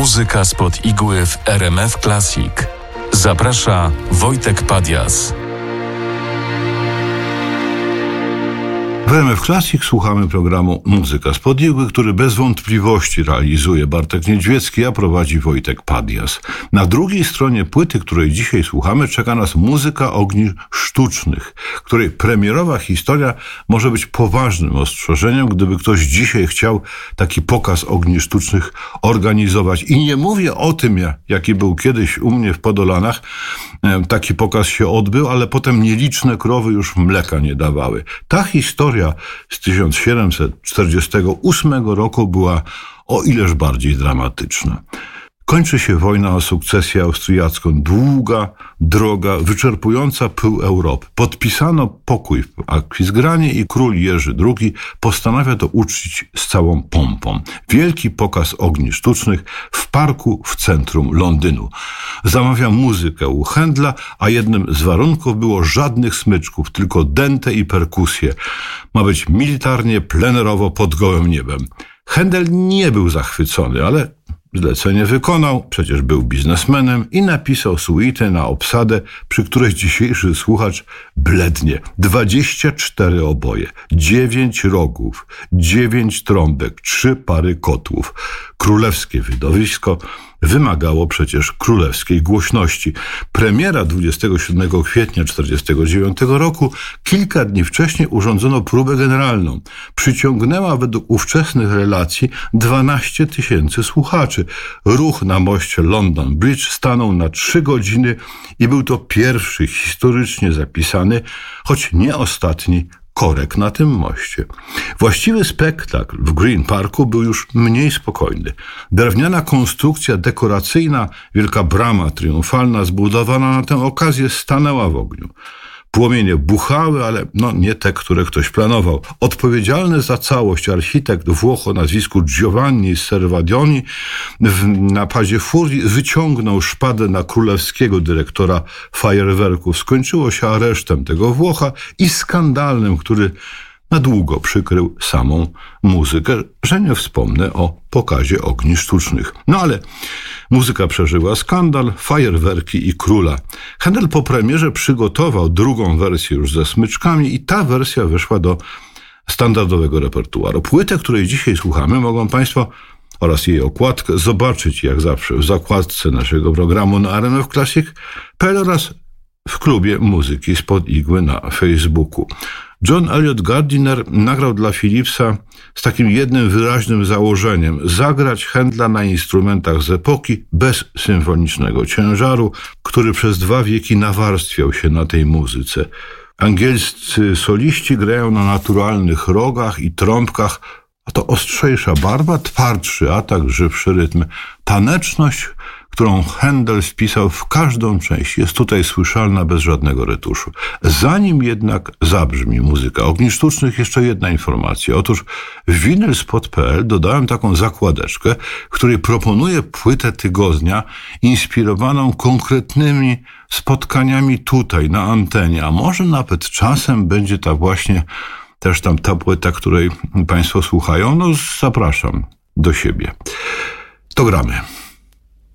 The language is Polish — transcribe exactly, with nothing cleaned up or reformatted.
Muzyka spod igły w R M F Classic. Zaprasza Wojtek Padias. W R M F Classic słuchamy programu Muzyka spod igły, który bez wątpliwości realizuje Bartek Niedźwiecki, a prowadzi Wojtek Padias. Na drugiej stronie płyty, której dzisiaj słuchamy, czeka nas muzyka ogni sztucznych, której premierowa historia może być poważnym ostrzeżeniem, gdyby ktoś dzisiaj chciał taki pokaz ogni sztucznych organizować. I nie mówię o tym, jaki był kiedyś u mnie w Podolanach. Taki pokaz się odbył, ale potem nieliczne krowy już mleka nie dawały. Ta historia z tysiąc siedemset czterdziestego ósmego roku była o ileż bardziej dramatyczna. Kończy się wojna o sukcesję austriacką. Długa, droga, wyczerpująca pył Europy. Podpisano pokój w Akwilgranie i król Jerzy drugi postanawia to uczcić z całą pompą. Wielki pokaz ogni sztucznych w parku w centrum Londynu. Zamawia muzykę u Händla, a jednym z warunków było żadnych smyczków, tylko dęte i perkusje. Ma być militarnie, plenerowo, pod gołym niebem. Händel nie był zachwycony, ale zlecenie wykonał, przecież był biznesmenem i napisał suitę na obsadę, przy której dzisiejszy słuchacz blednie. dwadzieścia cztery oboje, dziewięć rogów, dziewięć trąbek, trzy pary kotłów. Królewskie widowisko wymagało przecież królewskiej głośności. Premiera dwudziestego siódmego kwietnia czterdziestego dziewiątego roku, kilka dni wcześniej urządzono próbę generalną. Przyciągnęła według ówczesnych relacji dwanaście tysięcy słuchaczy. Ruch na moście London Bridge stanął na trzy godziny i był to pierwszy historycznie zapisany, choć nie ostatni, korek na tym moście. Właściwy spektakl w Green Parku był już mniej spokojny. Drewniana konstrukcja dekoracyjna, wielka brama triumfalna zbudowana na tę okazję stanęła w ogniu. Płomienie buchały, ale no nie te, które ktoś planował. Odpowiedzialny za całość architekt Włoch o nazwisku Giovanni Servadioni w napadzie furii wyciągnął szpadę na królewskiego dyrektora fajerwerków. Skończyło się aresztem tego Włocha i skandalem, który na długo przykrył samą muzykę, że nie wspomnę o pokazie ogni sztucznych. No ale muzyka przeżyła skandal, fajerwerki i króla. Händel po premierze przygotował drugą wersję już ze smyczkami i ta wersja weszła do standardowego repertuaru. Płytę, której dzisiaj słuchamy, mogą Państwo oraz jej okładkę zobaczyć jak zawsze w zakładce naszego programu na R M F Classic kropka p l oraz w klubie muzyki spod igły na Facebooku. John Eliot Gardiner nagrał dla Philipsa z takim jednym wyraźnym założeniem: zagrać Händla na instrumentach z epoki bez symfonicznego ciężaru, który przez dwa wieki nawarstwiał się na tej muzyce. Angielscy soliści grają na naturalnych rogach i trąbkach, a to ostrzejsza barwa, twardszy atak, żywszy rytm. Taneczność, którą Händel wpisał w każdą część, jest tutaj słyszalna bez żadnego retuszu. Zanim jednak zabrzmi muzyka ogni sztucznych, jeszcze jedna informacja. Otóż w winylspot kropka p l dodałem taką zakładeczkę, w której proponuję płytę tygodnia inspirowaną konkretnymi spotkaniami tutaj, na antenie, a może nawet czasem będzie ta właśnie też tam ta płyta, której Państwo słuchają. No zapraszam do siebie. To gramy.